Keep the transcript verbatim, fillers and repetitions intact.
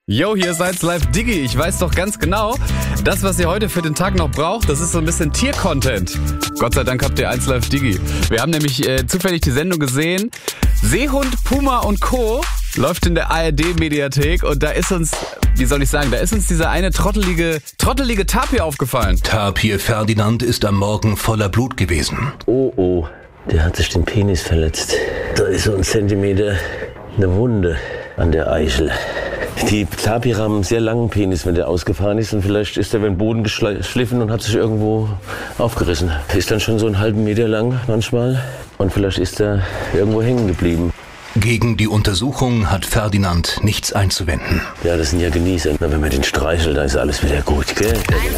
Yo, hier ist eins Live Diggi. Ich weiß doch ganz genau, das, was ihr heute für den Tag noch braucht, das ist so ein bisschen Tier-Content. Gott sei Dank habt ihr eins Live Diggi. Wir haben nämlich äh, zufällig die Sendung gesehen. Seehund, Puma und Co. läuft in der A R D-Mediathek und da ist uns, wie soll ich sagen, da ist uns dieser eine trottelige, trottelige Tapir aufgefallen. Tapir Ferdinand ist am Morgen voller Blut gewesen. Oh, oh, der hat sich den Penis verletzt. Da ist so ein Zentimeter eine Wunde an der Eichel. Die Tapire haben einen sehr langen Penis, wenn der ausgefahren ist. Und vielleicht ist der über den Boden geschliffen und hat sich irgendwo aufgerissen. Ist dann schon so einen halben Meter lang manchmal. Und vielleicht ist er irgendwo hängen geblieben. Gegen die Untersuchung hat Ferdinand nichts einzuwenden. Ja, das sind ja Genießer. Wenn man den streichelt, dann ist alles wieder gut, gell?